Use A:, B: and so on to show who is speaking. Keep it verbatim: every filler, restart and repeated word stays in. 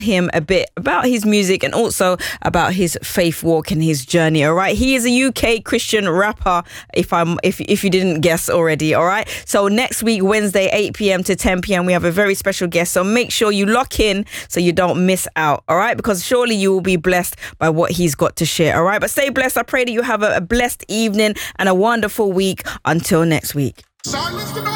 A: him a bit about his music and also about his faith walk and his journey. All right, he is a U K Christian rapper, if I'm if if you didn't guess already. All right, so next week Wednesday eight p.m. to ten p.m. we have a very special guest, so make sure you lock in so you don't miss out. All right, because surely you will be blessed by what he's got to share. All right, but stay blessed. I pray that you have a, a blessed evening and a wonderful week until next week.